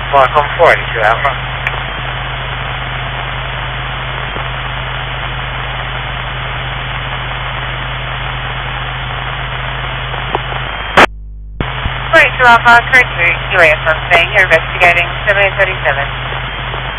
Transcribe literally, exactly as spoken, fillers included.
Welcome forty-two Alpha. forty-two Alpha, correct Q A S on staying here investigating seven eight thirty-seven.